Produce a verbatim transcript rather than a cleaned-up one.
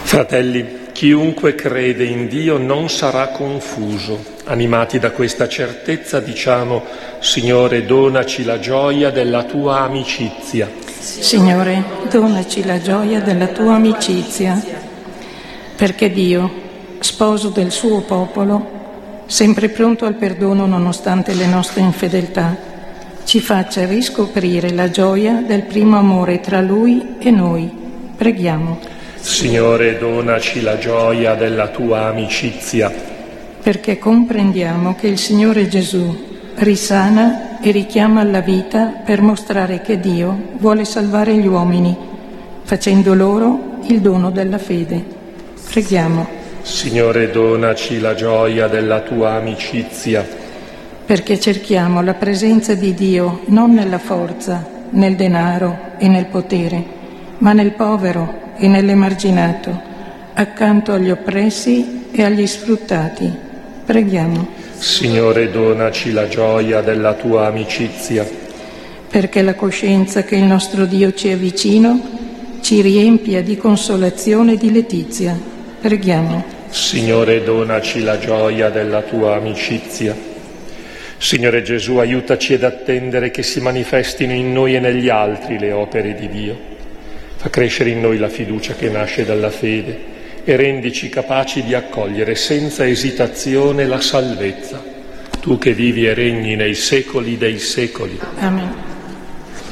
Fratelli, chiunque crede in Dio non sarà confuso. Animati da questa certezza diciamo: Signore, donaci la gioia della tua amicizia. Signore, donaci la gioia della tua amicizia, perché Dio, sposo del suo popolo, sempre pronto al perdono nonostante le nostre infedeltà, ci faccia riscoprire la gioia del primo amore tra Lui e noi. Preghiamo. Signore, donaci la gioia della tua amicizia. Perché comprendiamo che il Signore Gesù risana e richiama alla vita per mostrare che Dio vuole salvare gli uomini, facendo loro il dono della fede. Preghiamo. Signore, donaci la gioia della tua amicizia. Perché cerchiamo la presenza di Dio non nella forza, nel denaro e nel potere, ma nel povero e nell'emarginato, accanto agli oppressi e agli sfruttati. Preghiamo. Signore, donaci la gioia della tua amicizia. Perché la coscienza che il nostro Dio ci è vicino ci riempia di consolazione e di letizia. Preghiamo. Signore, donaci la gioia della tua amicizia. Signore Gesù, aiutaci ad attendere che si manifestino in noi e negli altri le opere di Dio. Fa crescere in noi la fiducia che nasce dalla fede e rendici capaci di accogliere senza esitazione la salvezza. Tu che vivi e regni nei secoli dei secoli. Amen.